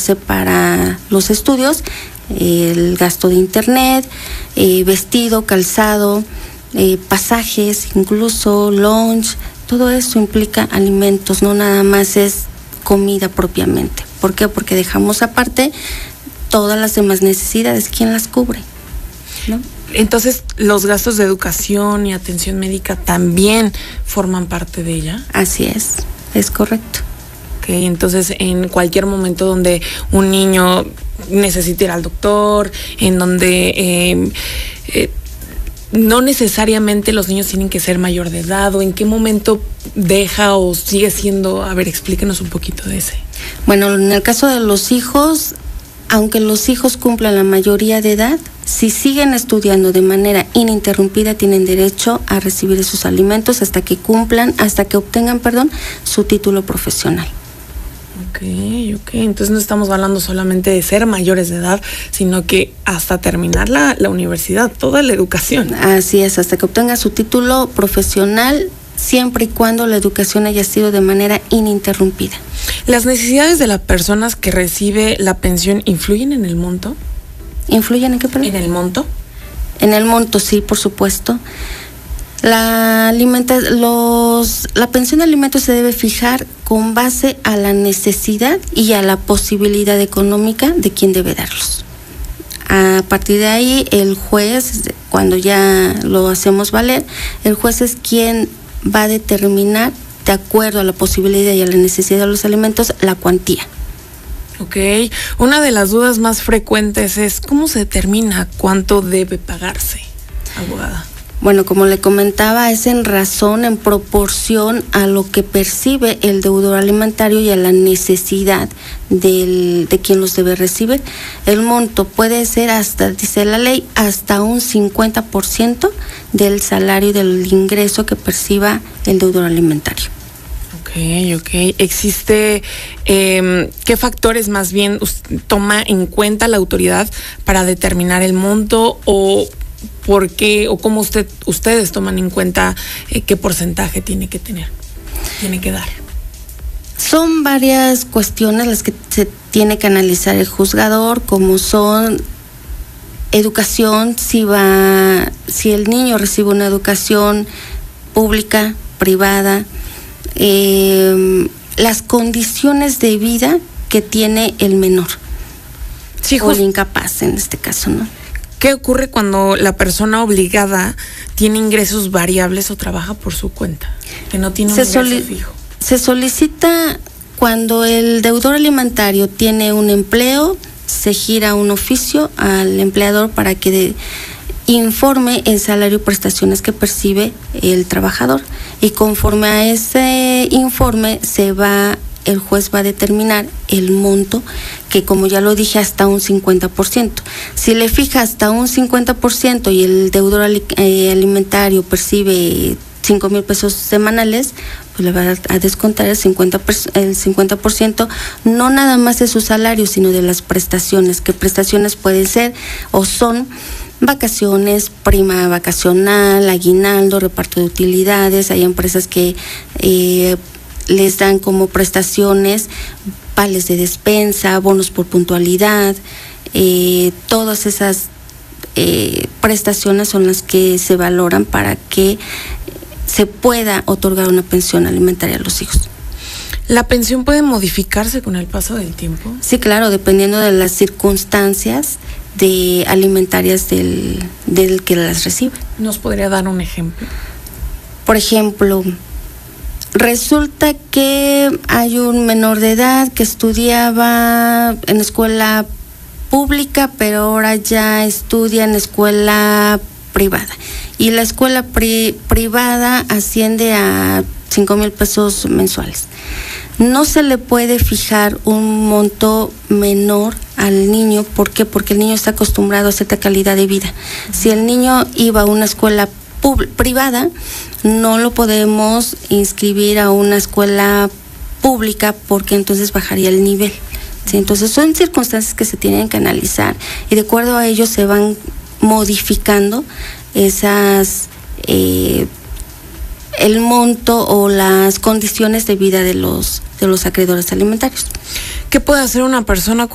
prepararse para los estudios, el gasto de internet, vestido, calzado, pasajes, incluso lunch, todo eso implica alimentos, no nada más es comida propiamente. ¿Por qué? Porque dejamos aparte todas las demás necesidades. ¿Quién las cubre? ¿No? Entonces, ¿los gastos de educación y atención médica también forman parte de ella? Así es correcto. Ok, entonces en cualquier momento donde un niño necesite ir al doctor, en donde no necesariamente los niños tienen que ser mayor de edad, o en qué momento deja o sigue siendo, a ver, explíquenos un poquito de ese. Bueno, en el caso de los hijos, aunque los hijos cumplan la mayoría de edad, si siguen estudiando de manera ininterrumpida, tienen derecho a recibir esos alimentos hasta que obtengan, su título profesional. Ok, entonces no estamos hablando solamente de ser mayores de edad, sino que hasta terminar la universidad, toda la educación. Así es, hasta que obtenga su título profesional, siempre y cuando la educación haya sido de manera ininterrumpida. ¿Las necesidades de las personas que recibe la pensión influyen en el monto? ¿Influyen en qué, perdón? ¿En el monto? En el monto, sí, por supuesto. La pensión de alimentos se debe fijar con base a la necesidad y a la posibilidad económica de quien debe darlos. A partir de ahí, el juez, cuando ya lo hacemos valer, el juez es quien va a determinar, de acuerdo a la posibilidad y a la necesidad de los alimentos, la cuantía. Ok, una de las dudas más frecuentes es ¿cómo se determina cuánto debe pagarse, abogada? Bueno, como le comentaba, es en proporción a lo que percibe el deudor alimentario y a la necesidad de quien los debe recibir. El monto puede ser hasta, dice la ley, hasta un 50% del salario y del ingreso que perciba el deudor alimentario. Ok. ¿Existe qué factores más bien toma en cuenta la autoridad para determinar el monto, o por qué o cómo ustedes toman en cuenta qué porcentaje tiene que dar? Son varias cuestiones las que se tiene que analizar el juzgador, como son educación, si el niño recibe una educación pública, privada, las condiciones de vida que tiene el menor, sí, o el incapaz en este caso, ¿no? ¿Qué ocurre cuando la persona obligada tiene ingresos variables o trabaja por su cuenta, que no tiene un ingreso fijo? Se solicita cuando el deudor alimentario tiene un empleo, se gira un oficio al empleador para que informe el salario y prestaciones que percibe el trabajador, y conforme a ese informe el juez va a determinar el monto, que como ya lo dije, hasta un 50%. Si le fija hasta un 50% y el deudor alimentario percibe 5,000 pesos semanales, pues le va a descontar el 50%, no nada más de su salario, sino de las prestaciones, que prestaciones pueden ser o son vacaciones, prima vacacional, aguinaldo, reparto de utilidades. Hay empresas que les dan como prestaciones vales de despensa, bonos por puntualidad, todas esas prestaciones son las que se valoran para que se pueda otorgar una pensión alimentaria a los hijos. ¿La pensión puede modificarse con el paso del tiempo? Sí, claro, dependiendo de las circunstancias alimentarias del que las recibe. ¿Nos podría dar un ejemplo? Por ejemplo, resulta que hay un menor de edad que estudiaba en escuela pública, pero ahora ya estudia en escuela privada. Y la escuela privada asciende a 5,000 pesos mensuales. No se le puede fijar un monto menor al niño. ¿Por qué? Porque el niño está acostumbrado a cierta calidad de vida. Si el niño iba a una escuela privada, no lo podemos inscribir a una escuela pública, porque entonces bajaría el nivel. ¿Sí? Entonces son circunstancias que se tienen que analizar, y de acuerdo a ello se van modificando el monto o las condiciones de vida de los acreedores alimentarios. ¿Qué puede hacer una persona